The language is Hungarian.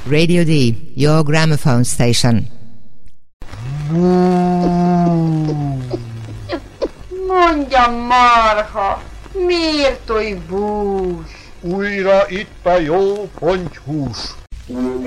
Radio D, your gramophone station. Mondja, marha, miért oly bús? Újra itt a jó pontyhús.